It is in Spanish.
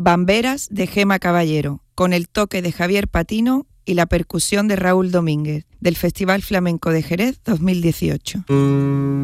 Bamberas de Gema Caballero, con el toque de Javier Patino y la percusión de Raúl Domínguez, del Festival Flamenco de Jerez 2018.